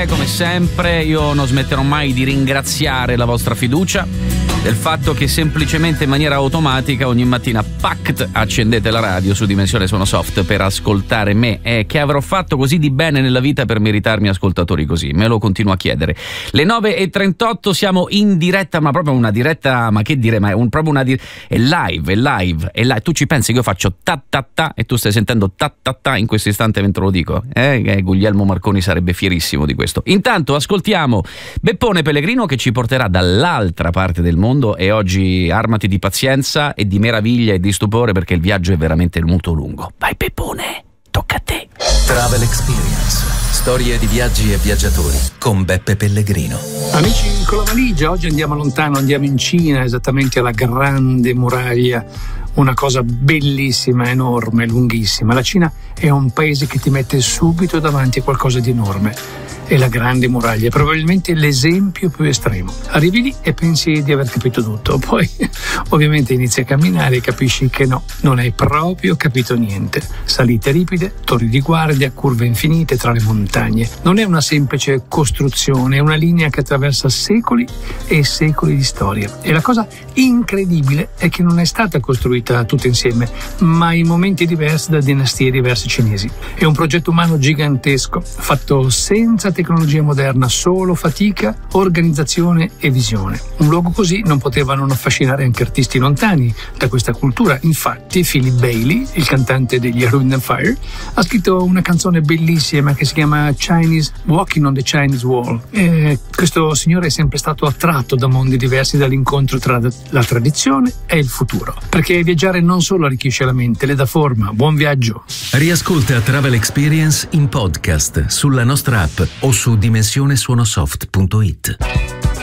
piacere, come sempre. Io non smetterò mai di ringraziare la vostra fiducia, del fatto che semplicemente in maniera automatica ogni mattina pact accendete la radio su Dimensione Suono Soft per ascoltare me. Che avrò fatto così di bene nella vita per meritarmi ascoltatori così? Me lo continuo a chiedere. Le 9:38, siamo in diretta, ma proprio una diretta, ma che dire, ma è proprio una è live. Tu ci pensi che io faccio ta ta ta e tu stai sentendo ta ta ta in questo istante mentre lo dico? Guglielmo Marconi sarebbe fierissimo di questo. Intanto ascoltiamo Beppone Pellegrino che ci porterà dall'altra parte del mondo, e oggi armati di pazienza e di meraviglia e di stupore perché il viaggio è veramente molto lungo. Vai Beppone, tocca a te. Travel Experience, storie di viaggi e viaggiatori con Beppe Pellegrino. Amici con la valigia, oggi andiamo lontano, andiamo in Cina, esattamente alla Grande Muraglia. Una cosa bellissima, enorme, lunghissima. La Cina è un paese che ti mette subito davanti a qualcosa di enorme. E la Grande Muraglia è probabilmente l'esempio più estremo. Arrivi lì e pensi di aver capito tutto, poi ovviamente inizi a camminare e capisci che no, non hai proprio capito niente. Salite ripide, torri di guardia, curve infinite tra le montagne. Non è una semplice costruzione, è una linea che attraversa secoli e secoli di storia. E la cosa incredibile è che non è stata costruita tutta insieme, ma in momenti diversi da dinastie diverse cinesi. È un progetto umano gigantesco, fatto senza tecnologia moderna, solo fatica, organizzazione e visione. Un luogo così non poteva non affascinare anche artisti lontani da questa cultura. Infatti Philip Bailey, il cantante degli Earth, Wind & Fire, ha scritto una canzone bellissima che si chiama Chinese Walking on the Chinese Wall. Questo signore è sempre stato attratto da mondi diversi, dall'incontro tra la tradizione e il futuro, perché viaggiare non solo arricchisce la mente, le dà forma. Buon viaggio. Riascolta Travel Experience in podcast sulla nostra app o su dimensionesuonosoft.it.